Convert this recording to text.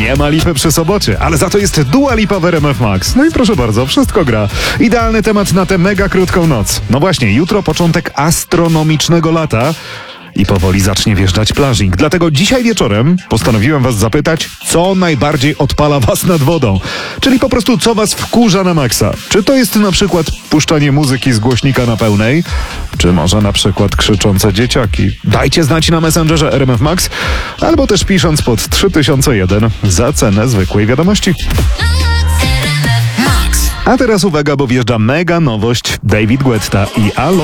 Nie ma lipy przy sobocie, ale za to jest Dua Lipa w RMF Max. No i proszę bardzo, wszystko gra. Idealny temat na tę mega krótką noc. No właśnie, jutro początek astronomicznego lata i powoli zacznie wjeżdżać plażing. Dlatego dzisiaj wieczorem postanowiłem was zapytać, co najbardziej odpala was nad wodą. Czyli po prostu, co was wkurza na maksa. Czy to jest na przykład puszczanie muzyki z głośnika na pełnej? Czy może na przykład krzyczące dzieciaki? Dajcie znać na Messengerze RMF Max, albo też pisząc pod 3001 za cenę zwykłej wiadomości. A teraz uwaga, bo wjeżdża mega nowość. David Guetta i Alok.